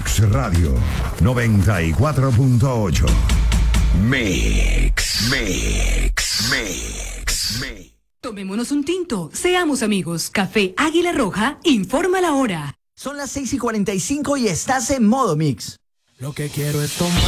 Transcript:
Mix Radio 94.8. Mix. Tomémonos un tinto, seamos amigos. Café Águila Roja informa la hora. Son las 6:45 y estás en modo Mix. Lo que quiero es tomar.